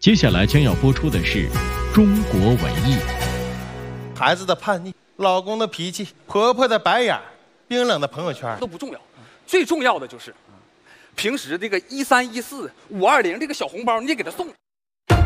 接下来将要播出的是中国文艺。 孩子的叛逆，老公的脾气，婆婆的白眼，冰冷的朋友圈都不重要，最重要的就是，平时这个1314、520这个小红包，你得给他送。